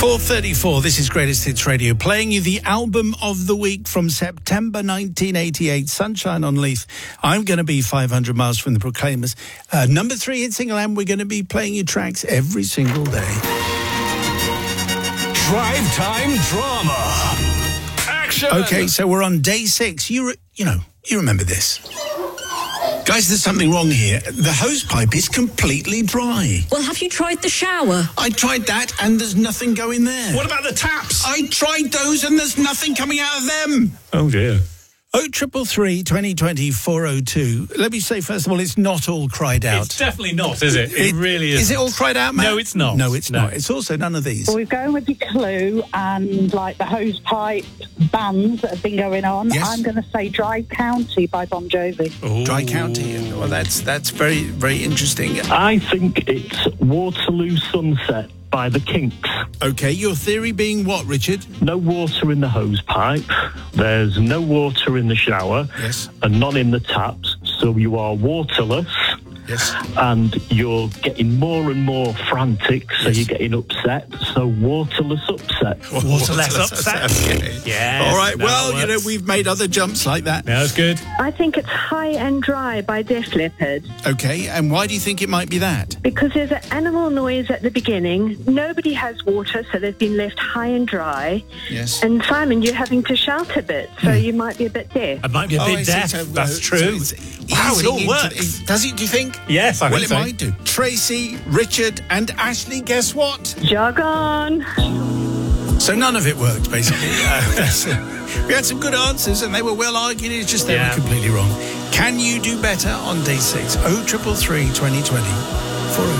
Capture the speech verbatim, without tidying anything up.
four thirty-four, this is Greatest Hits Radio, playing you the album of the week from September nineteen eighty-eight, Sunshine on Leith. I'm going to be five hundred miles from the Proclaimers. Uh, number three hit single, and we're going to be playing you tracks every single day. Drive Time Drama. Action! Okay, so we're on day six. You, re- you know, you remember this. Guys, there's something wrong here. The hose pipe is completely dry. Well, have you tried the shower? I tried that and there's nothing going there. What about the taps? I tried those and there's nothing coming out of them. Oh, dear. Oh, triple three, twenty twenty, four oh two. Let me say, first of all, it's not all cried out. It's definitely not, is it? It, it really is. Is it all cried out, Matt? No, it's not. No, it's no. not. It's also none of these. Well, we're going with the Clue and, like, the hose pipe bands that have been going on. Yes. I'm going to say Dry County by Bon Jovi. Ooh. Dry County. Well, that's that's very, very interesting. I think it's Waterloo Sunset by the Kinks. Okay, your theory being what, Richard? No water in the hose pipe, there's no water in the shower, Yes. and none in the taps, so you are waterless. Yes. And you're getting more and more frantic, so Yes. you're getting upset. So waterless upset. Waterless upset. Okay. Yes, All right, that well, you know, works. we've made other jumps like that. Yeah, that's good. I think it's High and Dry by Def Leppard Okay, and why do you think it might be that? because there's an animal noise at the beginning. Nobody has water, so they've been left high and dry. Yes. And Simon, you're having to shout a bit, so you might be a bit deaf. I might be a Oh, bit I see. deaf. So, uh, That's so true. it's Wow, it easing all into- works. Does it, do you think? Yes, I well, think it so. might do. Tracy, Richard, and Ashley, guess what? Jog on. So none of it worked, basically. Uh, that's it. We had some good answers, and they were well argued. It's just they Yeah. were completely wrong. Can you do better on day six? Oh, triple three, twenty twenty. four oh